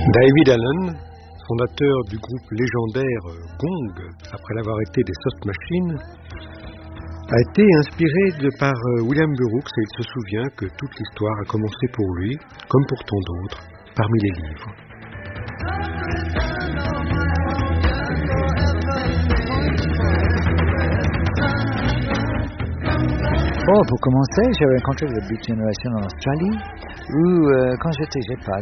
David Allen, fondateur du groupe légendaire Gong, après l'avoir été des Soft Machines, a été inspiré par William Burroughs et il se souvient que toute l'histoire a commencé pour lui, comme pour tant d'autres, parmi les livres. Bon, pour commencer, j'ai rencontré le Beat Generation en Australie, où quand j'étais,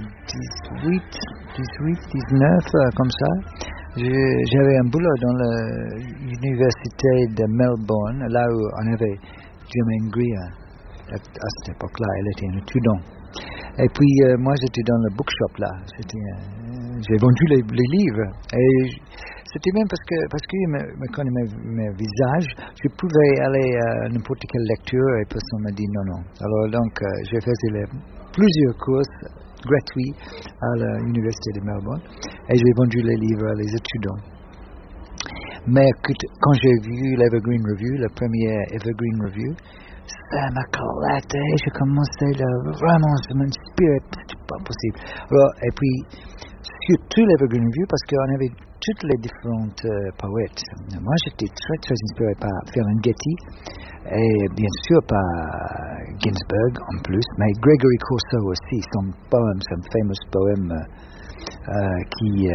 19, comme ça, j'avais un boulot dans l'université de Melbourne, là où on avait Germaine Greer. À cette époque-là, elle était une étudiante. Et puis, moi, j'étais dans le bookshop, là. J'ai vendu les livres. Et c'était même parce qu'il me connaît mes visages, je pouvais aller à n'importe quelle lecture et personne ne m'a dit non. Alors donc, j'ai fait plusieurs cours gratuits à l'université de Melbourne et j'ai vendu les livres à les étudiants. Mais quand j'ai vu l'Evergreen Review, la première Evergreen Review, ça m'a éclaté, j'ai commencé vraiment, ça m'inspirait, c'était pas possible. Alors, et puis, surtout l'Evergreen Review, parce qu'on avait toutes les différentes poètes. Moi, j'étais très, très inspiré par Ferlinghetti et bien sûr par Ginsberg en plus, mais Gregory Corso aussi, son fameux poème qui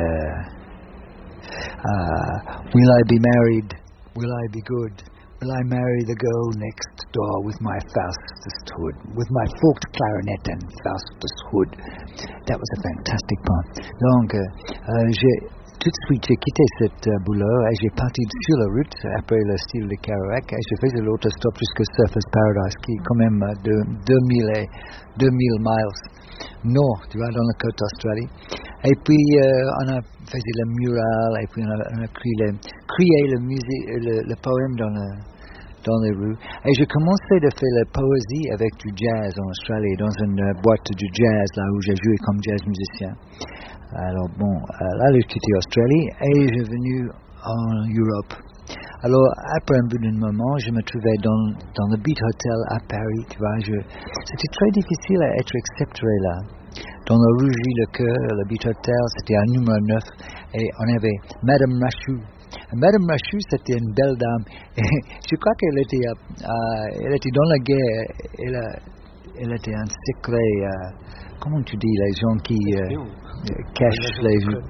Will I be married? Will I be good? Will I marry the girl next door with my Faustus hood, with my forked clarinet and Faustus hood? That was a fantastic poem. Donc, tout de suite, j'ai quitté cette boulot et j'ai parti sur la route après le style de Kerouac et j'ai fait l'autostop jusqu'à Surfers Paradise qui est quand même de 2000 miles nord, tu vois, dans la côte d'Australie. Et puis, on a fait le mural et puis on a crié le poème dans les rues. Et j'ai commencé à faire la poésie avec du jazz en Australie, dans une boîte de jazz, là où j'ai joué comme jazz musicien. Alors bon, là j'ai quitté l'Australie et je suis venu en Europe. Alors après un bout d'un moment, je me trouvais dans le Beat Hotel à Paris, tu vois. C'était très difficile à être accepté là. Dans le Rougy-le-Cœur, le Beat Hotel, c'était un numéro 9 et on avait Madame Rachou. Madame Rachou, c'était une belle dame. Et je crois qu'elle était dans la guerre. Elle était un secret. Comment tu dis les gens qui cachent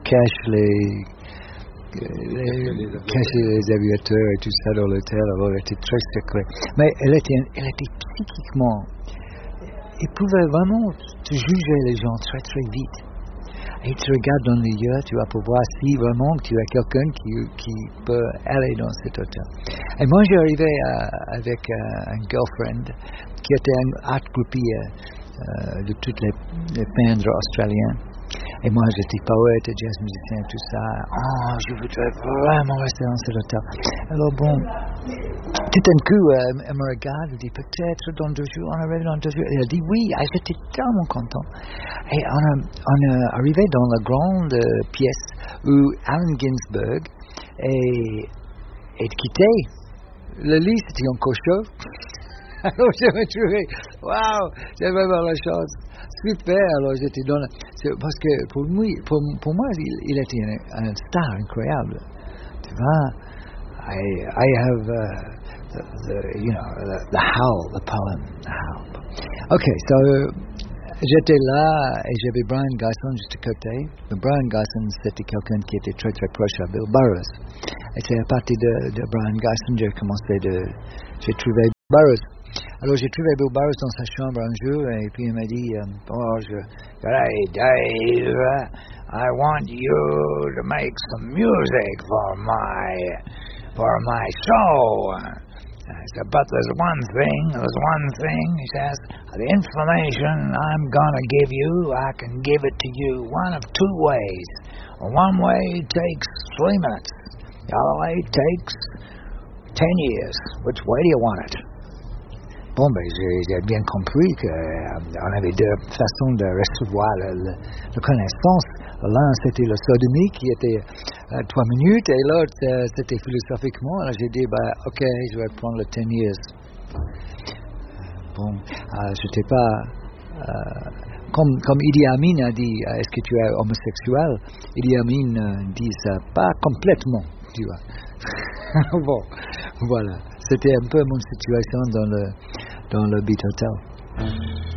les aviateurs et tout ça dans l'hôtel? Alors elle était très secret. Mais elle était psychiquement. Elle pouvait vraiment te juger les gens très très vite. Et tu regardes dans les yeux, tu vas pouvoir si vraiment tu as quelqu'un qui peut aller dans cet hôtel. Et moi, j'ai arrivé avec un girlfriend qui était un art groupier de toutes les peintres australiens. Et moi, j'étais poète, jazz musicien, tout ça. Oh, je voudrais vraiment rester dans cet hôtel. Alors bon, tout d'un coup, elle me regarde, elle dit peut-être dans 2 jours, on arrive dans 2 jours. Et elle dit oui, et j'étais tellement content. Et on est arrivé dans la grande pièce où Allen Ginsberg est quitté. Le lit, c'était encore chaud. Alors je me trouvais, waouh, j'avais vraiment la chance. Super, alors j'étais dans parce que pour moi, il était un star incroyable. Tu vois, I have the Howl, the poem, the Howl. Okay, so j'étais là et j'avais Brian Gyson juste à côté. Brian Gyson, c'était quelqu'un qui était très très proche à Bill Burroughs. Et c'est à partir de Brian Gyson j'ai trouvé Burroughs. Alors j'ai trouvé Bill Burroughs dans sa chambre un jour et puis il m'a dit hey Dave, I want you to make some music for my show. I said, but there's one thing, he says, the information I'm gonna give you, I can give it to you one of 2 ways. One way takes 3 minutes, the other way takes 10 years. Which way do you want it? Bon, j'ai bien compris qu'on avait 2 façons de recevoir la connaissance. L'un, c'était le sodomie qui était 3 minutes, et l'autre, c'était philosophiquement. Alors j'ai dit, ok, je vais prendre le 10 years. Bon, j'étais pas comme Idi Amin a dit, est-ce que tu es homosexuel? Idi Amin dit ça pas complètement, tu vois. Bon, voilà. C'était un peu mon situation dans le Beat Hotel.